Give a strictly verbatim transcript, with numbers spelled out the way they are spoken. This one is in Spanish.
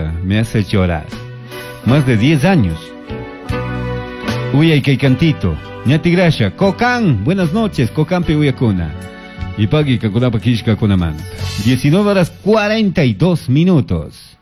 Uyayca, me hace llorar. Más de diez años. Uyayca y cantito. Ñati Grasha, Cocan, buenas noches, Cocampe Uyacuna. Y Pagui Kakunapa Kishka Kunaman. diecinueve horas cuarenta y dos minutos.